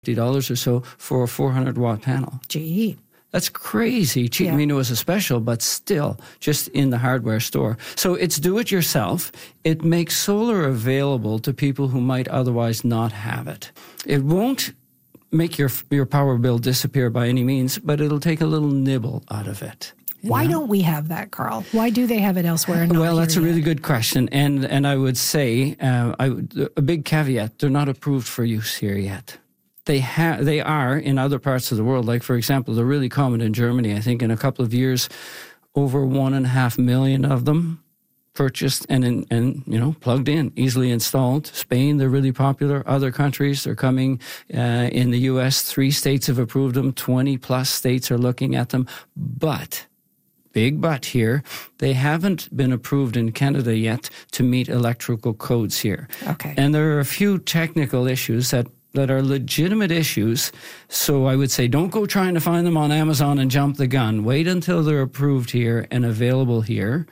$50 or so for a 400-watt panel. Gee. That's crazy cheap. Yeah. I mean, it was a special, but still just in the hardware store. So it's do-it-yourself. It makes solar available to people who might otherwise not have it. It won't make your power bill disappear by any means, but it'll take a little nibble out of it. Why don't we have that, Carl? Why do they have it elsewhere and not Well, that's a here really yet? good question. And I would say, a big caveat, they're not approved for use here yet. They are in other parts of the world. Like, for example, they're really common in Germany. I think in a couple of years, over 1.5 million of them purchased and plugged in, easily installed. Spain, they're really popular. Other countries, they're coming. In the U.S., 3 states have approved them. 20-plus states are looking at them. But, big but here, they haven't been approved in Canada yet to meet electrical codes here. Okay. And there are a few technical issues that are legitimate issues. So I would say don't go trying to find them on Amazon and jump the gun. Wait until they're approved here and available here.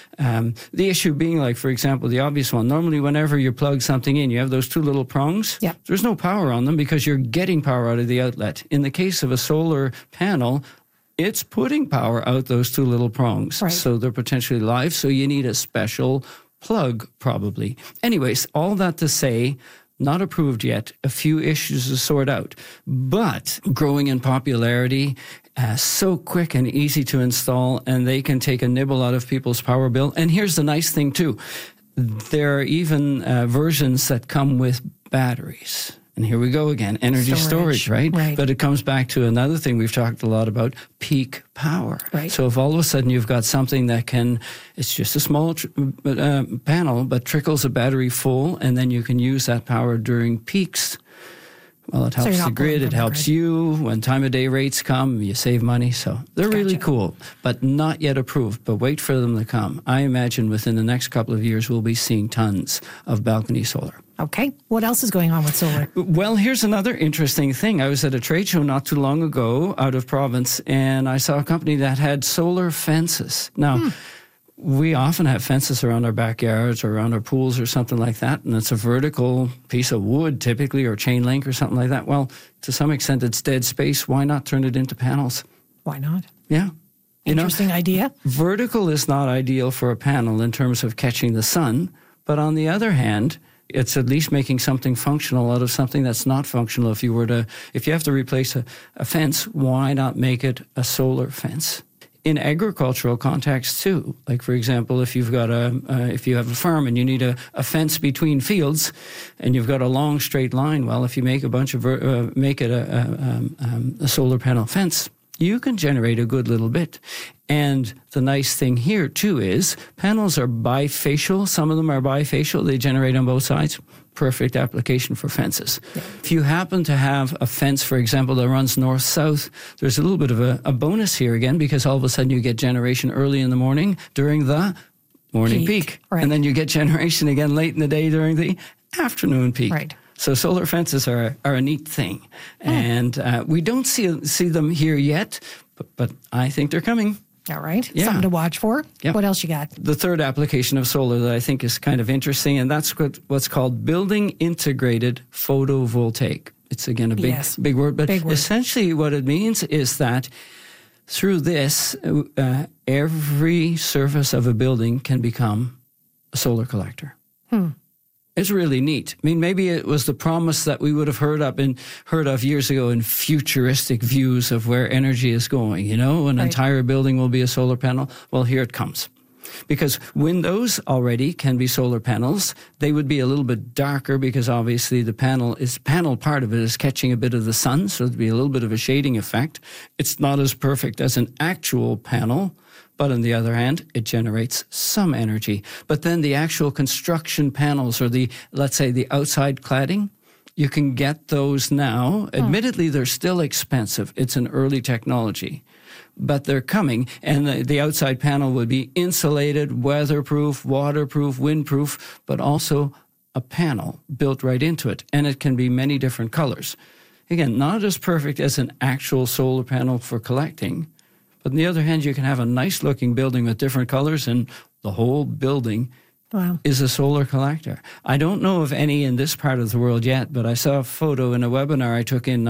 The issue being, like, for example, the obvious one. Normally, whenever you plug something in, you have those 2 little prongs. Yeah. There's no power on them because you're getting power out of the outlet. In the case of a solar panel, it's putting power out those 2 little prongs. Right. So they're potentially live. So you need a special plug, probably. Anyways, all that to say, not approved yet, a few issues to sort out, but growing in popularity, so quick and easy to install, and they can take a nibble out of people's power bill. And here's the nice thing too, there are even versions that come with batteries. And here we go again, energy storage, right? But it comes back to another thing we've talked a lot about, peak power. Right. So if all of a sudden you've got something that it's just a small panel, but trickles a battery full, and then you can use that power during peaks. Well, it helps the grid, it helps you. When time of day rates come, you save money. So they're really cool, but not yet approved. But wait for them to come. I imagine within the next couple of years, we'll be seeing tons of balcony solar. Okay. What else is going on with solar? Well, here's another interesting thing. I was at a trade show not too long ago out of province, and I saw a company that had solar fences. Now, we often have fences around our backyards or around our pools or something like that, and it's a vertical piece of wood typically, or chain link or something like that. Well, to some extent, it's dead space. Why not turn it into panels? Why not? Yeah. Interesting idea. Vertical is not ideal for a panel in terms of catching the sun, but on the other hand, it's at least making something functional out of something that's not functional. If you have to replace a fence, why not make it a solar fence? In agricultural contexts too, like, for example, if you've got if you have a farm and you need a fence between fields, and you've got a long straight line, well, if you make make it a solar panel fence, you can generate a good little bit. And the nice thing here, too, is panels are bifacial. Some of them are bifacial. They generate on both sides. Perfect application for fences. Yeah. If you happen to have a fence, for example, that runs north-south, there's a little bit of a bonus here again, because all of a sudden you get generation early in the morning during the morning peak. Right. And then you get generation again late in the day during the afternoon peak. Right. So solar fences are a neat thing. And we don't see them here yet, but I think they're coming. All right. Yeah. Something to watch for. Yep. What else you got? The third application of solar that I think is kind of interesting, and that's what's called building integrated photovoltaic. It's, again, a big word, but essentially what it means is that through this, every surface of a building can become a solar collector. It's really neat. I mean, maybe it was the promise that we would have heard of years ago in futuristic views of where energy is going, an entire building will be a solar panel. Well, here it comes. Because windows already can be solar panels. They would be a little bit darker because obviously the panel part of it is catching a bit of the sun, so it'd be a little bit of a shading effect. It's not as perfect as an actual panel, but on the other hand, it generates some energy. But then the actual construction panels, or let's say the outside cladding, you can get those now. Admittedly, they're still expensive. It's an early technology, but they're coming. And the outside panel would be insulated, weatherproof, waterproof, windproof, but also a panel built right into it. And it can be many different colors. Again, not as perfect as an actual solar panel for collecting, but on the other hand, you can have a nice-looking building with different colors, and the whole building is a solar collector. I don't know of any in this part of the world yet, but I saw a photo in a webinar I took in